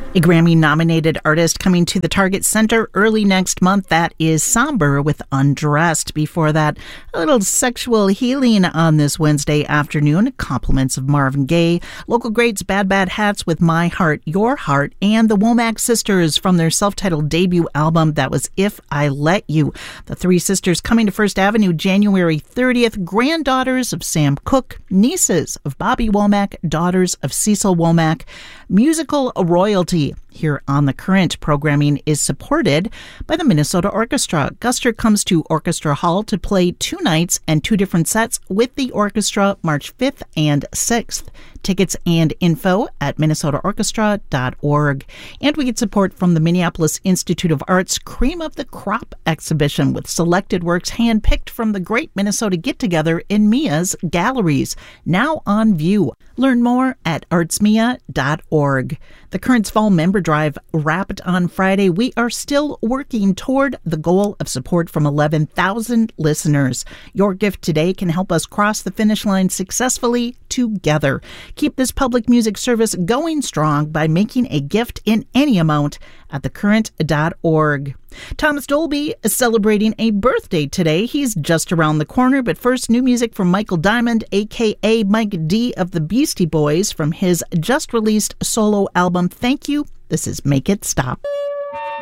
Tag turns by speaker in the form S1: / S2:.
S1: A Grammy-nominated artist coming to the Target Center early next month. That is Somber with Undressed. Before that, a little sexual healing on this Wednesday afternoon. Compliments of Marvin Gaye. Local greats Bad Bad Hats with My Heart, Your Heart. And the Womack Sisters from their self-titled debut album. That was If I Let You. The three sisters coming to First Avenue January 30th. Granddaughters of Sam Cooke. Nieces of Bobby Womack. Daughters of Cecil Womack. Musical royalty here on The Current. Programming is supported by the Minnesota Orchestra. Guster comes to Orchestra Hall to play 2 nights and 2 different sets with the orchestra March 5th and 6th. Tickets and info at minnesotaorchestra.org. And we get support from the Minneapolis Institute of Art's Cream of the Crop exhibition with selected works handpicked from the Great Minnesota Get-Together in Mia's galleries, now on view. Learn more at artsmia.org. The Current's Fall Member Drive wrapped on Friday. We are still working toward the goal of support from 11,000 listeners. Your gift today can help us cross the finish line successfully together. Keep this public music service going strong by making a gift in any amount at thecurrent.org. Thomas Dolby is celebrating a birthday today. He's just around the corner, but first, new music from Michael Diamond, a.k.a. Mike D. of the Beastie Boys, from his just-released solo album, Thank You. This is Make It Stop.